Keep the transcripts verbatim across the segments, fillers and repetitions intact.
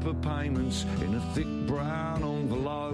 for payments in a thick brown envelope.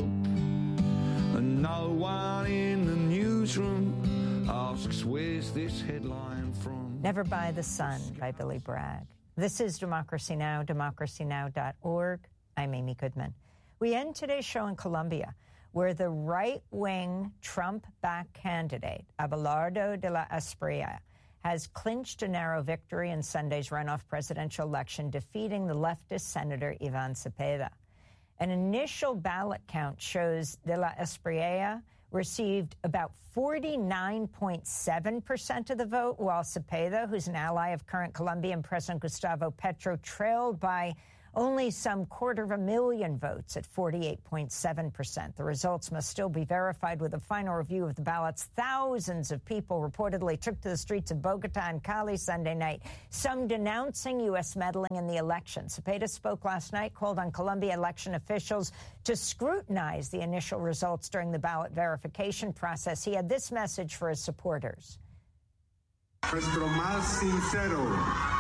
And no one in the newsroom asks, where's this headline from? Never Buy the Sun by Billy Bragg. This is Democracy Now!, democracy now dot org. I'm Amy Goodman. We end today's show in Colombia, where the right-wing Trump-backed candidate, Abelardo de la Espriella, has clinched a narrow victory in Sunday's runoff presidential election, defeating the leftist Senator Ivan Cepeda. An initial ballot count shows de la Espriella received about forty-nine point seven percent of the vote, while Cepeda, who's an ally of current Colombian President Gustavo Petro, trailed by only some quarter of a million votes at forty-eight point seven percent. The results must still be verified with a final review of the ballots. Thousands of people reportedly took to the streets of Bogota and Cali Sunday night, some denouncing U S meddling in the election. Cepeda spoke last night, called on Colombia election officials to scrutinize the initial results during the ballot verification process. He had this message for his supporters. Nuestro más sincero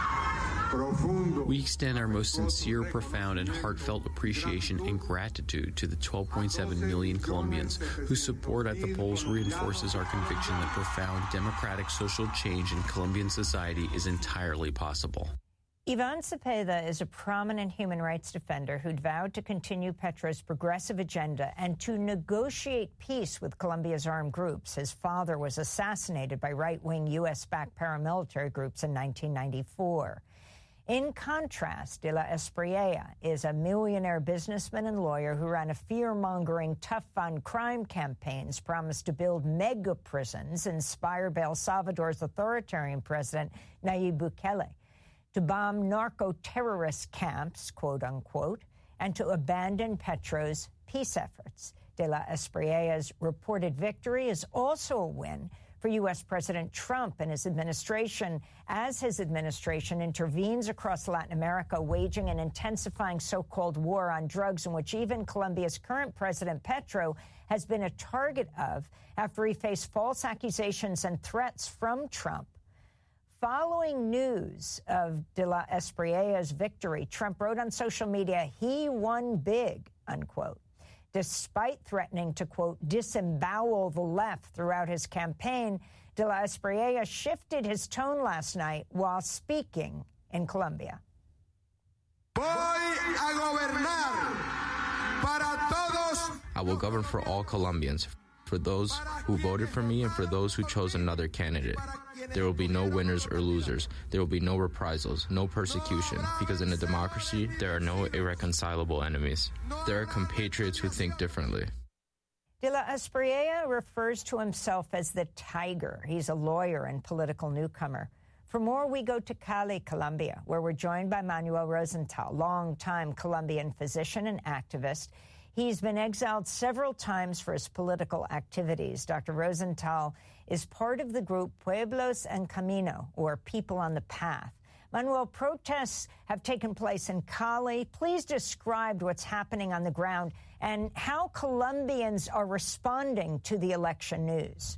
We extend our most sincere, profound, and heartfelt appreciation and gratitude to the twelve point seven million Colombians whose support at the polls reinforces our conviction that profound democratic social change in Colombian society is entirely possible. Ivan Cepeda is a prominent human rights defender who'd vowed to continue Petro's progressive agenda and to negotiate peace with Colombia's armed groups. His father was assassinated by right-wing U S-backed paramilitary groups in nineteen ninety-four. In contrast, de la Espriella is a millionaire businessman and lawyer who ran a fear-mongering tough-on-crime campaigns, promised to build mega prisons inspired by El Salvador's authoritarian president, Nayib Bukele, to bomb narco-terrorist camps, quote-unquote, and to abandon Petro's peace efforts. De la Espriella's reported victory is also a win for U S. President Trump and his administration, as his administration intervenes across Latin America, waging an intensifying so-called war on drugs, in which even Colombia's current president, Petro, has been a target of after he faced false accusations and threats from Trump. Following news of de la Espriella's victory, Trump wrote on social media, "He won big," unquote, despite threatening to, quote, disembowel the left throughout his campaign. De la Espriella shifted his tone last night while speaking in Colombia. Voy a gobernar para todos. I will govern for all Colombians, for those who voted for me and for those who chose another candidate. There will be no winners or losers. There will be no reprisals, no persecution, because in a democracy, there are no irreconcilable enemies. There are compatriots who think differently. De la Espriella refers to himself as the Tiger. He's a lawyer and political newcomer. For more, we go to Cali, Colombia, where we're joined by Manuel Rosenthal, longtime Colombian physician and activist. He's been exiled several times for his political activities. Doctor Rosenthal is part of the group Pueblos en Camino, or People on the Path. Manuel, protests have taken place in Cali. Please describe what's happening on the ground and how Colombians are responding to the election news.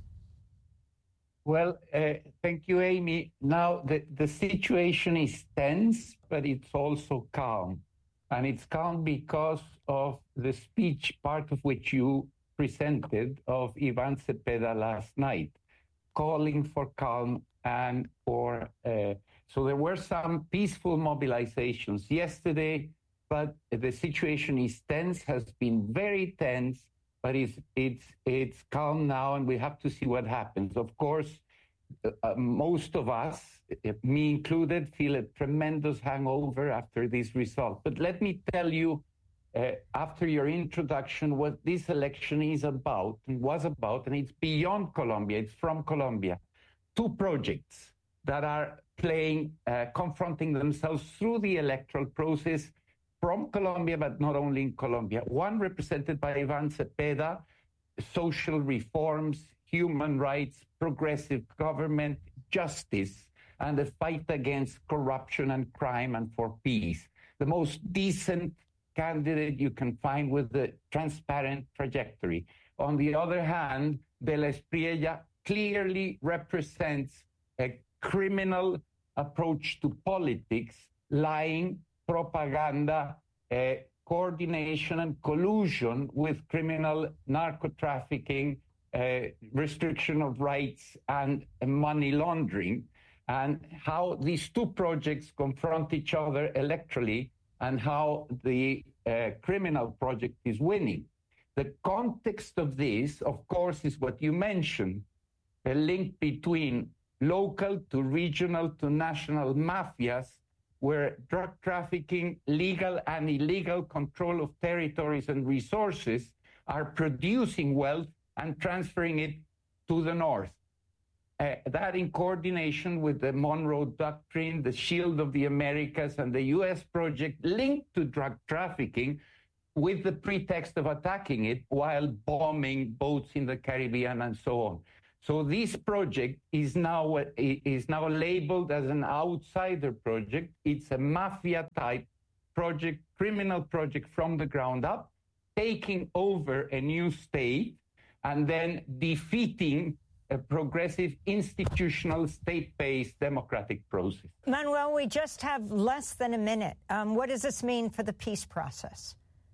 Well, uh, thank you, Amy. Now, the, the situation is tense, but it's also calm. And it's calm because of the speech, part of which you presented, of Ivan Cepeda last night, calling for calm and for... Uh, so there were some peaceful mobilizations yesterday, but the situation is tense, has been very tense, but it's, it's, it's calm now, and we have to see what happens. Of course, uh, most of us, me included, feel a tremendous hangover after this result. But let me tell you, uh, after your introduction, what this election is about and was about, and it's beyond Colombia, it's from Colombia. Two projects that are playing, uh, confronting themselves through the electoral process from Colombia, but not only in Colombia. One represented by Ivan Cepeda, social reforms, human rights, progressive government, justice, and the fight against corruption and crime and for peace. The most decent candidate you can find with the transparent trajectory. On the other hand, de la Espriella clearly represents a criminal approach to politics, lying, propaganda, uh, coordination and collusion with criminal narco-trafficking, uh, restriction of rights, and uh, money laundering, and how these two projects confront each other electorally, and how the uh, criminal project is winning. The context of this, of course, is what you mentioned, a link between local to regional to national mafias, where drug trafficking, legal and illegal control of territories and resources are producing wealth and transferring it to the north. Uh, that in coordination with the Monroe Doctrine, the Shield of the Americas, and the U S project linked to drug trafficking with the pretext of attacking it while bombing boats in the Caribbean and so on. So this project is now is now labeled as an outsider project. It's a mafia-type project, criminal project from the ground up, taking over a new state and then defeating a progressive, institutional, state-based democratic process. Manuel, we just have less than a minute. Um, what does this mean for the peace process?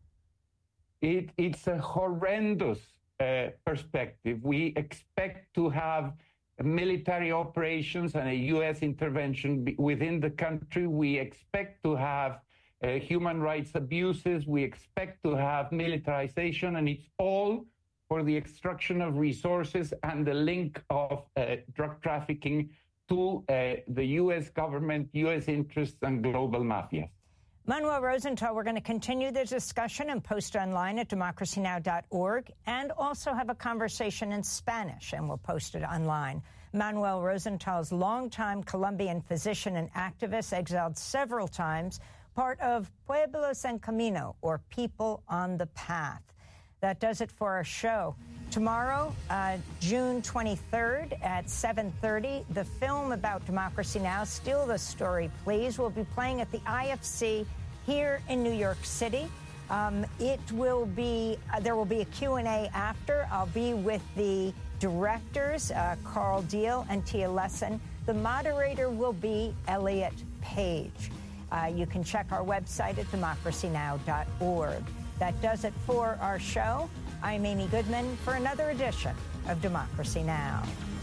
It, it's a horrendous uh, perspective. We expect to have military operations and a U S intervention within the country. We expect to have uh, human rights abuses. We expect to have militarization, and it's all for the extraction of resources and the link of uh, drug trafficking to uh, the U S government, U S interests, and global mafia. Manuel Rosenthal, we're going to continue the discussion and post online at democracy now dot org, and also have a conversation in Spanish, and we'll post it online. Manuel Rosenthal's longtime Colombian physician and activist, exiled several times, part of Pueblos en Camino, or People on the Path. That does it for our show. Tomorrow, uh, June twenty-third at seven thirty, the film about Democracy Now!, Steal the Story, Please, will be playing at the I F C here in New York City. Um, it will be, uh, there will be a Q and A after. I'll be with the directors, uh, Carl Deal and Tia Lesson. The moderator will be Elliot Page. Uh, you can check our website at democracy now dot org. That does it for our show. I'm Amy Goodman for another edition of Democracy Now!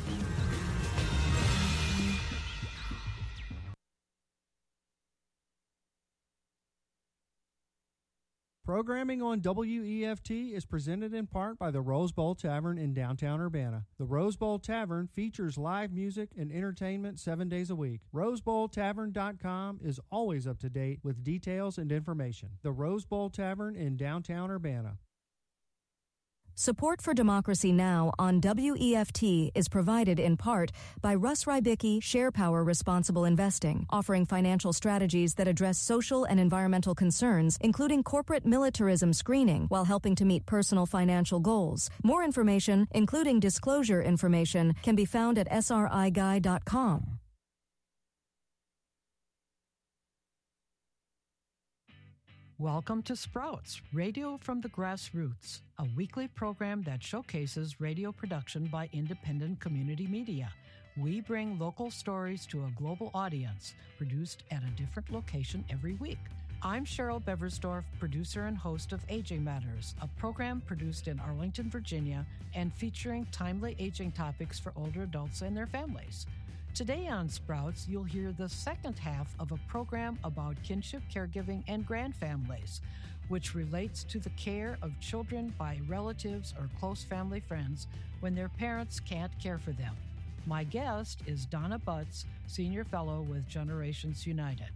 Programming on W E F T is presented in part by the Rose Bowl Tavern in downtown Urbana. The Rose Bowl Tavern features live music and entertainment seven days a week. rose bowl tavern dot com is always up to date with details and information. The Rose Bowl Tavern in downtown Urbana. Support for Democracy Now! On W E F T is provided in part by Russ Rybicki SharePower Responsible Investing, offering financial strategies that address social and environmental concerns, including corporate militarism screening, while helping to meet personal financial goals. More information, including disclosure information, can be found at S R I guy dot com. Welcome to Sprouts, Radio from the Grassroots, a weekly program that showcases radio production by independent community media. We bring local stories to a global audience, produced at a different location every week. I'm Cheryl Beversdorf, producer and host of Aging Matters, a program produced in Arlington, Virginia, and featuring timely aging topics for older adults and their families. Today on Sprouts, you'll hear the second half of a program about kinship caregiving and grandfamilies, which relates to the care of children by relatives or close family friends when their parents can't care for them. My guest is Donna Butts, Senior Fellow with Generations United.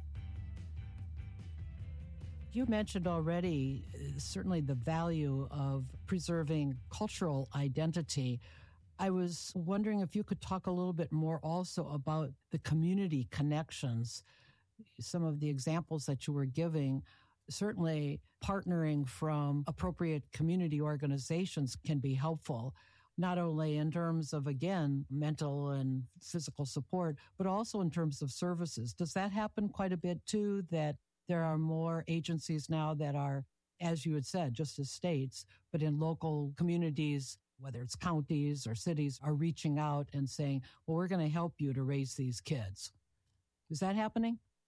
You mentioned already, uh, certainly the value of preserving cultural identity. I was wondering if you could talk a little bit more also about the community connections, some of the examples that you were giving. Certainly, partnering from appropriate community organizations can be helpful, not only in terms of, again, mental and physical support, but also in terms of services. Does that happen quite a bit, too, that there are more agencies now that are, as you had said, just as states, but in local communities, whether it's counties or cities, are reaching out and saying, well, we're going to help you to raise these kids. Is that happening?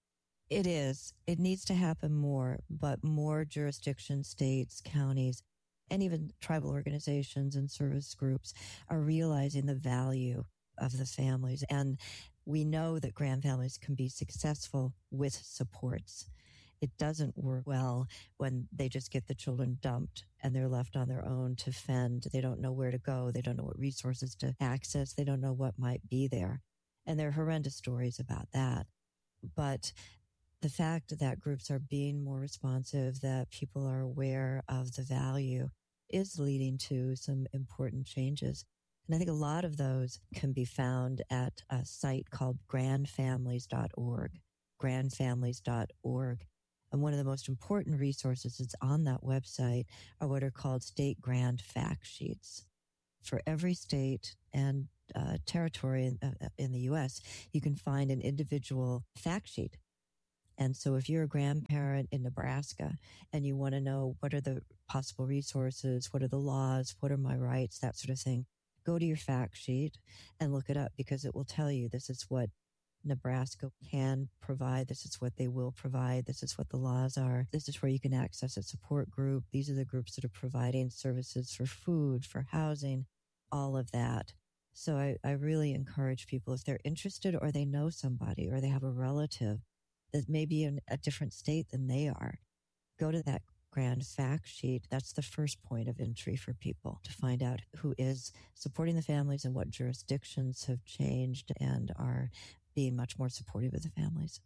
It is. It needs to happen more, but more jurisdictions, states, counties, and even tribal organizations and service groups are realizing the value of the families. And we know that grand families can be successful with supports. It doesn't work well when they just get the children dumped and they're left on their own to fend. They don't know where to go. They don't know what resources to access. They don't know what might be there. And there are horrendous stories about that. But the fact that groups are being more responsive, that people are aware of the value, is leading to some important changes. And I think a lot of those can be found at a site called grand families dot org, grand families dot org. And one of the most important resources that's on that website are what are called state grand fact sheets. For every state and uh, territory in, uh, in the U S, you can find an individual fact sheet. And so if you're a grandparent in Nebraska and you want to know what are the possible resources, what are the laws, what are my rights, that sort of thing, go to your fact sheet and look it up, because it will tell you this is what Nebraska can provide. This is what they will provide. This is what the laws are. This is where you can access a support group. These are the groups that are providing services for food, for housing, all of that. So I, I really encourage people, if they're interested or they know somebody or they have a relative that may be in a different state than they are, go to that grand fact sheet. That's the first point of entry for people to find out who is supporting the families and what jurisdictions have changed and are being much more supportive of the families.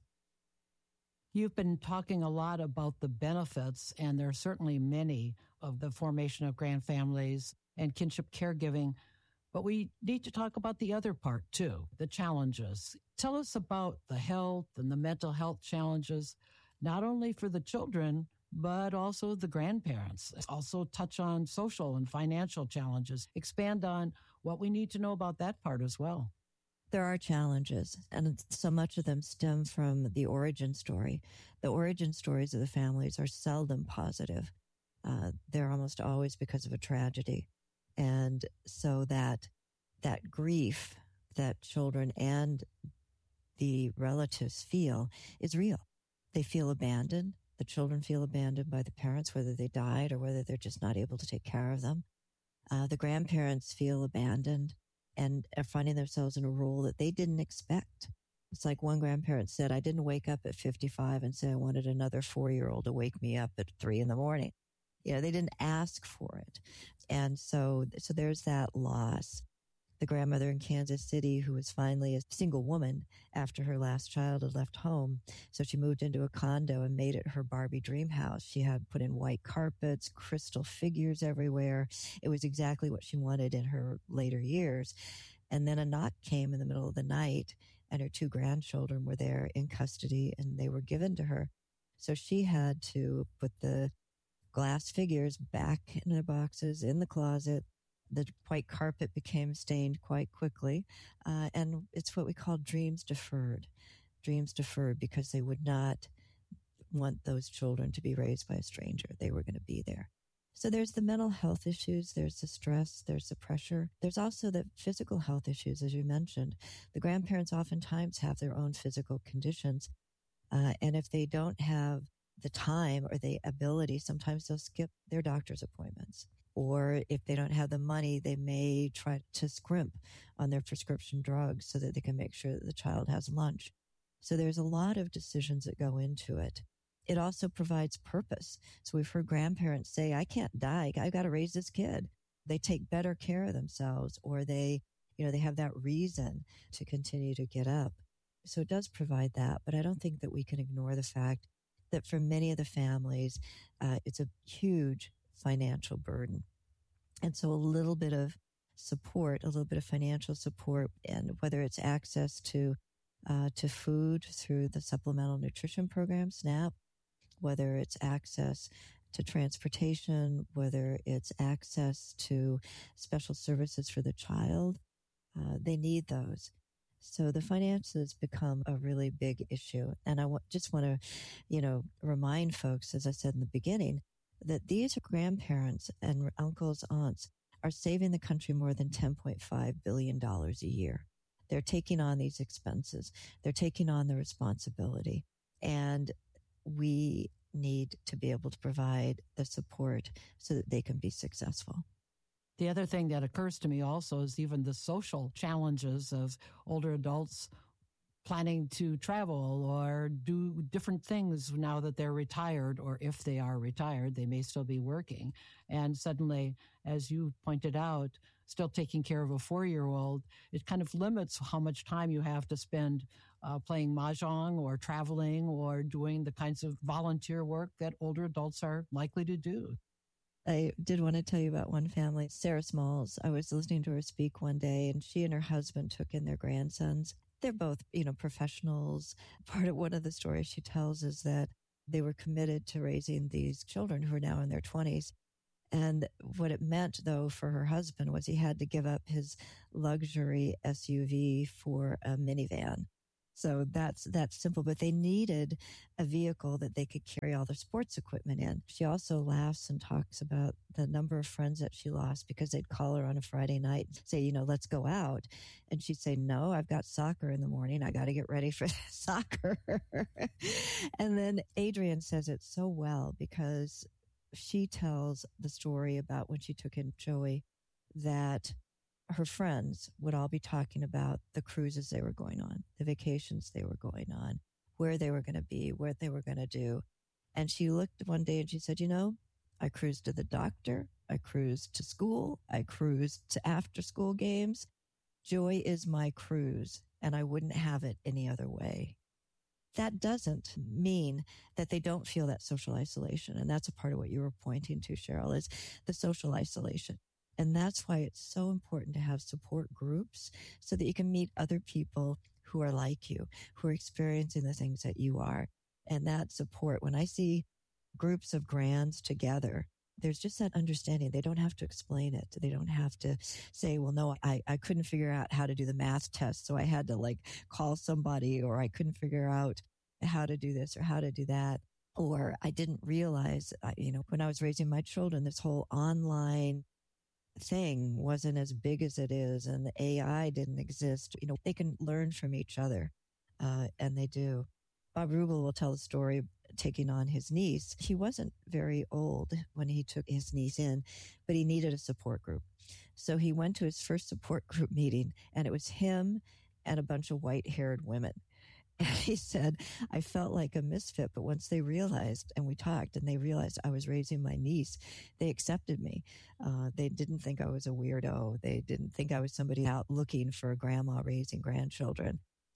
You've been talking a lot about the benefits, and there are certainly many of the formation of grand families and kinship caregiving, but we need to talk about the other part too, the challenges. Tell us about the health and the mental health challenges, not only for the children, but also the grandparents. Also touch on social and financial challenges. Expand on what we need to know about that part as well. There are challenges, and so much of them stem from the origin story. The origin stories of the families are seldom positive. Uh, they're almost always because of a tragedy. And so that that grief that children and the relatives feel is real. They feel abandoned. The children feel abandoned by the parents, whether they died or whether they're just not able to take care of them. Uh, the grandparents feel abandoned and are finding themselves in a role that they didn't expect. It's like one grandparent said, I didn't wake up at fifty-five and say I wanted another four-year-old to wake me up at three in the morning. You know, they didn't ask for it. And so, so there's that loss. The grandmother in Kansas City, who was finally a single woman after her last child had left home. So she moved into a condo and made it her Barbie dream house. She had put in white carpets, crystal figures everywhere. It was exactly what she wanted in her later years. And then a knock came in the middle of the night, and her two grandchildren were there in custody, and they were given to her. So she had to put the glass figures back in the boxes in the closet. The white carpet became stained quite quickly. Uh, and it's what we call dreams deferred. Dreams deferred because they would not want those children to be raised by a stranger. They were going to be there. So there's the mental health issues. There's the stress. There's the pressure. There's also the physical health issues, as you mentioned. The grandparents oftentimes have their own physical conditions. Uh, and if they don't have the time or the ability, sometimes they'll skip their doctor's appointments. Or if they don't have the money, they may try to scrimp on their prescription drugs so that they can make sure that the child has lunch. So there's a lot of decisions that go into it. It also provides purpose. So we've heard grandparents say, I can't die. I've got to raise this kid. They take better care of themselves, or they, you know, they have that reason to continue to get up. So it does provide that. But I don't think that we can ignore the fact that for many of the families, uh, it's a huge financial burden. And so a little bit of support, a little bit of financial support, and whether it's access to uh, to food through the Supplemental Nutrition Program, SNAP, whether it's access to transportation, whether it's access to special services for the child, uh, they need those. So the finances become a really big issue. And I w- just want to, you know, remind folks, as I said in the beginning, that these grandparents and uncles, aunts are saving the country more than ten point five billion dollars a year. They're taking on these expenses. They're taking on the responsibility. And we need to be able to provide the support so that they can be successful. The other thing that occurs to me also is even the social challenges of older adults planning to travel or do different things now that they're retired, or if they are retired, they may still be working. And suddenly, as you pointed out, still taking care of a four-year-old, it kind of limits how much time you have to spend uh, playing mahjong or traveling or doing the kinds of volunteer work that older adults are likely to do. I did want to tell you about one family, Sarah Smalls. I was listening to her speak one day, and she and her husband took in their grandsons. They're both, you know, professionals. Part of one of the stories she tells is that they were committed to raising these children who are now in their twenties. And what it meant, though, for her husband was he had to give up his luxury S U V for a minivan. So that's that's simple, but they needed a vehicle that they could carry all their sports equipment in. She also laughs and talks about the number of friends that she lost because they'd call her on a Friday night and say, you know, let's go out. And she'd say, no, I've got soccer in the morning. I got to get ready for soccer. And then Adrienne says it so well because she tells the story about when she took in Joey that her friends would all be talking about the cruises they were going on, the vacations they were going on, where they were going to be, what they were going to do. And she looked one day and she said, you know, I cruised to the doctor. I cruised to school. I cruised to after school games. Joy is my cruise, and I wouldn't have it any other way. That doesn't mean that they don't feel that social isolation. And that's a part of what you were pointing to, Cheryl, is the social isolation. And that's why it's so important to have support groups so that you can meet other people who are like you, who are experiencing the things that you are. And that support, when I see groups of grands together, there's just that understanding. They don't have to explain it. They don't have to say, well, no, I, I couldn't figure out how to do the math test, so I had to like call somebody, or I couldn't figure out how to do this or how to do that. Or I didn't realize, you know, when I was raising my children, this whole online thing wasn't as big as it is, and the A I didn't exist. You know, they can learn from each other, uh, and they do. Bob Rubel will tell a story taking on his niece. He wasn't very old when he took his niece in, but he needed a support group. So he went to his first support group meeting, and it was him and a bunch of white-haired women. And he said, I felt like a misfit, but once they realized, and we talked, and they realized I was raising my niece, they accepted me. Uh, they didn't think I was a weirdo. They didn't think I was somebody out looking for a grandma raising grandchildren.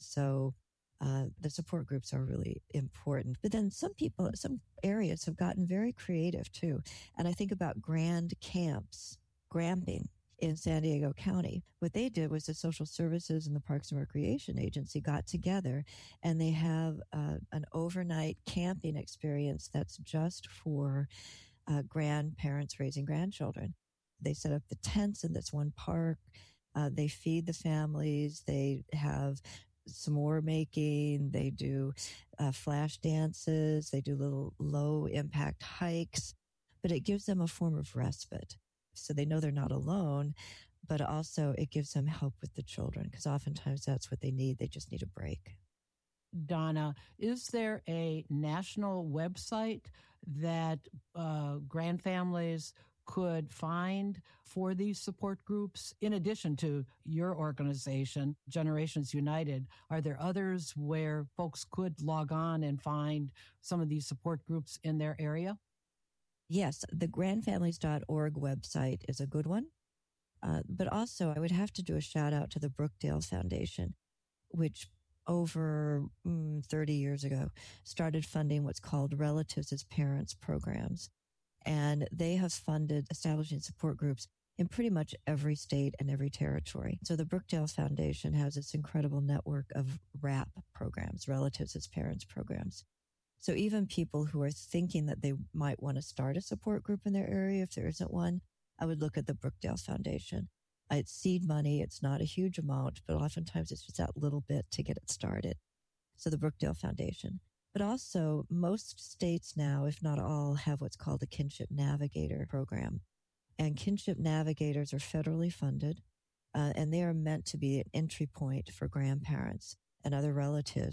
So uh, the support groups are really important. But then some people, some areas have gotten very creative too. And I think about grand camps, Gramping, in San Diego County. What they did was the Social Services and the Parks and Recreation Agency got together, and they have uh, an overnight camping experience that's just for uh, grandparents raising grandchildren. They set up the tents in this one park. Uh, they feed the families. They have s'more making. They do uh, flash dances. They do little low impact hikes, but it gives them a form of respite. So they know they're not alone, but also it gives them help with the children, because oftentimes that's what they need. They just need a break. Donna, is there a national website that uh, grand families could find for these support groups? In addition to your organization, Generations United, are there others where folks could log on and find some of these support groups in their area? Yes, the grandfamilies dot org website is a good one. Uh, but also, I would have to do a shout out to the Brookdale Foundation, which over mm, thirty years ago started funding what's called Relatives as Parents programs. And they have funded establishing support groups in pretty much every state and every territory. So the Brookdale Foundation has this incredible network of RAP programs, Relatives as Parents programs. So even people who are thinking that they might want to start a support group in their area, if there isn't one, I would look at the Brookdale Foundation. It's seed money. It's not a huge amount, but oftentimes it's just that little bit to get it started. So the Brookdale Foundation. But also most states now, if not all, have what's called a Kinship Navigator program. And Kinship Navigators are federally funded, uh, and they are meant to be an entry point for grandparents and other relatives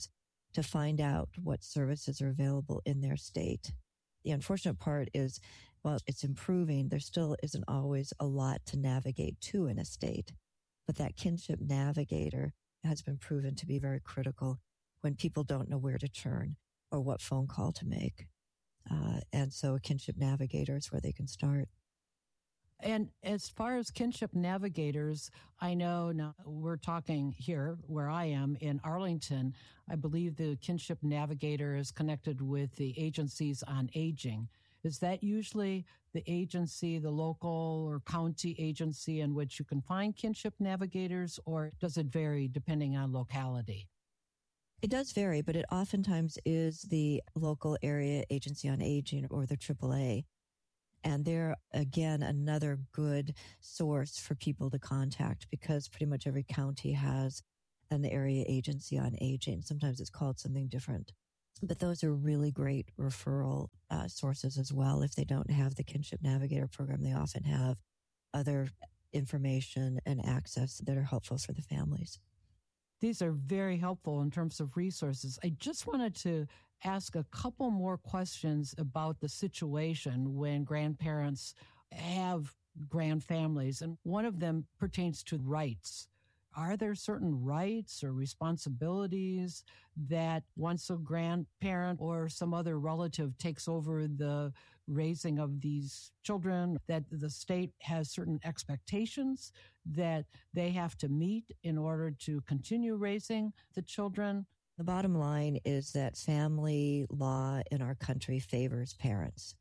to find out what services are available in their state. The unfortunate part is, while it's improving, there still isn't always a lot to navigate to in a state. But that kinship navigator has been proven to be very critical when people don't know where to turn or what phone call to make. Uh, and so a kinship navigator is where they can start. And as far as kinship navigators, I know now we're talking here where I am in Arlington. I believe the kinship navigator is connected with the agencies on aging. Is that usually the agency, the local or county agency in which you can find kinship navigators, or does it vary depending on locality? It does vary, but it oftentimes is the local area agency on aging or the triple A. And they're, again, another good source for people to contact because pretty much every county has an area agency on aging. Sometimes it's called something different. But those are really great referral uh, sources as well. If they don't have the Kinship Navigator program, they often have other information and access that are helpful for the families. These are very helpful in terms of resources. I just wanted to ask a couple more questions about the situation when grandparents have grand families, and one of them pertains to rights. Are there certain rights or responsibilities that once a grandparent or some other relative takes over the raising of these children, that the state has certain expectations that they have to meet in order to continue raising the children? The bottom line is that family law in our country favors parents.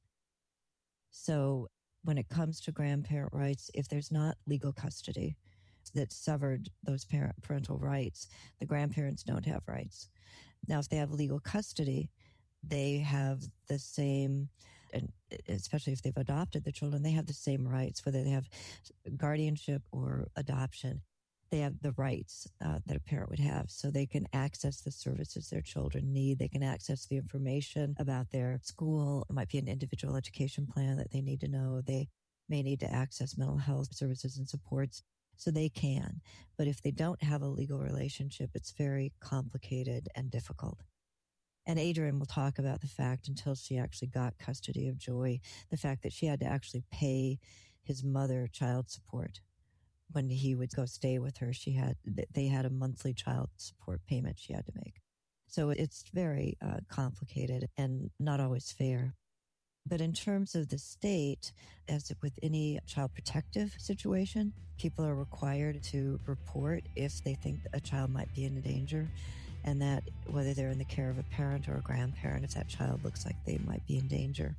So when it comes to grandparent rights, if there's not legal custody that severed those parent, parental rights, the grandparents don't have rights. Now, if they have legal custody, they have the same, and especially if they've adopted the children, they have the same rights, whether they have guardianship or adoption. They have the rights uh, that a parent would have, so they can access the services their children need. They can access the information about their school. It might be an individual education plan that they need to know. They may need to access mental health services and supports, so they can. But if they don't have a legal relationship, it's very complicated and difficult. And Adrienne will talk about the fact, until she actually got custody of Joy, the fact that she had to actually pay his mother child support. When he would go stay with her, she had they had a monthly child support payment she had to make. So it's very uh, complicated and not always fair. But in terms of the state, as with any child protective situation, people are required to report if they think a child might be in danger, and that whether they're in the care of a parent or a grandparent, if that child looks like they might be in danger.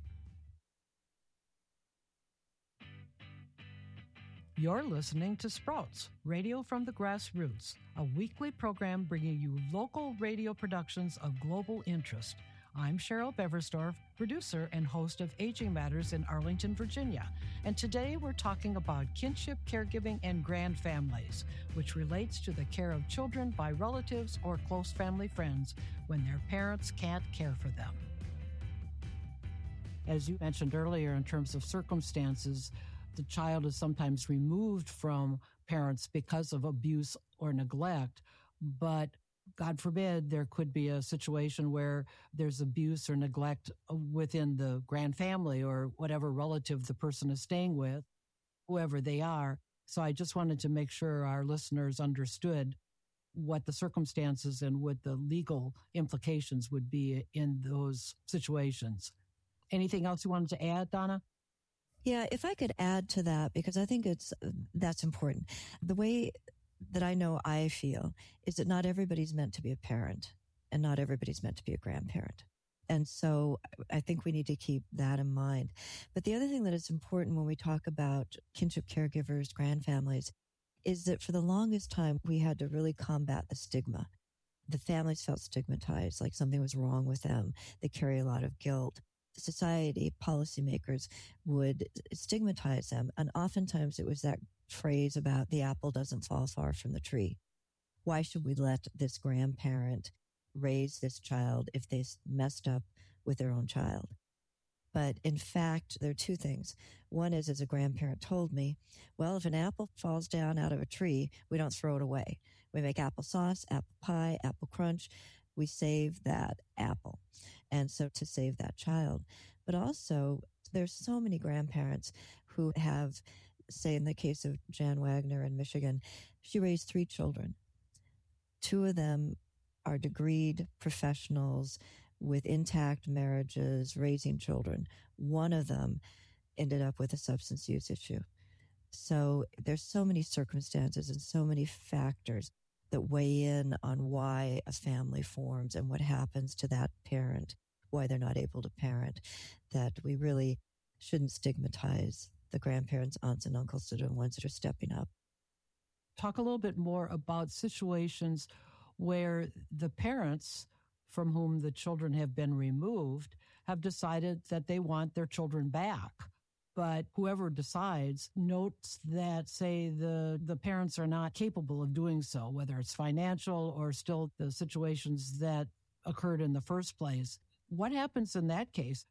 You're listening to Sprouts, Radio from the Grassroots, a weekly program bringing you local radio productions of global interest. I'm Cheryl Beversdorf, producer and host of Aging Matters in Arlington, Virginia. And today we're talking about kinship caregiving and grand families, which relates to the care of children by relatives or close family friends when their parents can't care for them. As you mentioned earlier, in terms of circumstances, the child is sometimes removed from parents because of abuse or neglect, but God forbid there could be a situation where there's abuse or neglect within the grand family or whatever relative the person is staying with, whoever they are. So I just wanted to make sure our listeners understood what the circumstances and what the legal implications would be in those situations. Anything else you wanted to add, Donna? Yeah, if I could add to that, because I think it's that's important. The way that I know I feel is that not everybody's meant to be a parent and not everybody's meant to be a grandparent. And so I think we need to keep that in mind. But the other thing that is important when we talk about kinship caregivers, grandfamilies, is that for the longest time, we had to really combat the stigma. The families felt stigmatized, like something was wrong with them. They carry a lot of guilt. Society, policymakers would stigmatize them. And oftentimes it was that phrase about the apple doesn't fall far from the tree. Why should we let this grandparent raise this child if they messed up with their own child? But in fact, there are two things. One is, as a grandparent told me, well, if an apple falls down out of a tree, we don't throw it away. We make applesauce, apple pie, apple crunch. we save that apple. And so to save that child. But also, there's so many grandparents who have, say in the case of Jan Wagner in Michigan, she raised three children. Two of them are degreed professionals with intact marriages, raising children. One of them ended up with a substance use issue. So there's so many circumstances and so many factors that weigh in on why a family forms and what happens to that parent, why they're not able to parent, that we really shouldn't stigmatize the grandparents, aunts, and uncles that are the ones that are stepping up. Talk a little bit more about situations where the parents from whom the children have been removed have decided that they want their children back. But whoever decides notes that, say, the, the parents are not capable of doing so, whether it's financial or still the situations that occurred in the first place. What happens in that case?